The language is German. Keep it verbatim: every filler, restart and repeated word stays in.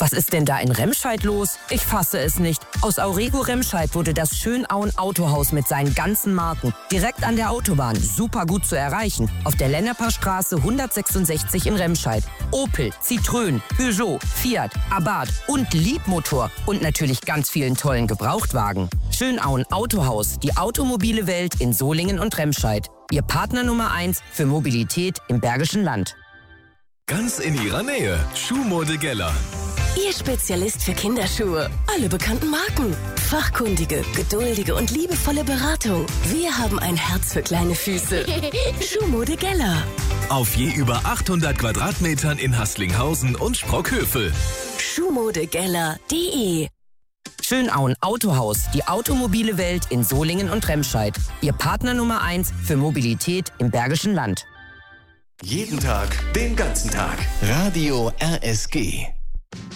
Was ist denn da in Remscheid los? Ich fasse es nicht. Aus Aurego Remscheid wurde das Schönauen Autohaus mit seinen ganzen Marken direkt an der Autobahn super gut zu erreichen. Auf der Lenneper-Straße hundertsechsundsechzig in Remscheid. Opel, Citroën, Peugeot, Fiat, Abarth und Liebmotor und natürlich ganz vielen tollen Gebrauchtwagen. Schönauen Autohaus, die automobile Welt in Solingen und Remscheid. Ihr Partner Nummer eins für Mobilität im Bergischen Land. Ganz in ihrer Nähe, Schuhmode Geller. Ihr Spezialist für Kinderschuhe. Alle bekannten Marken. Fachkundige, geduldige und liebevolle Beratung. Wir haben ein Herz für kleine Füße. Schuhmode Geller. Auf je über achthundert Quadratmetern in Haßlinghausen und Sprockhövel. Schuhmodegeller punkt de Schönauen Autohaus, die automobile Welt in Solingen und Remscheid. Ihr Partner Nummer eins für Mobilität im Bergischen Land. Jeden Tag, den ganzen Tag. Radio R S G.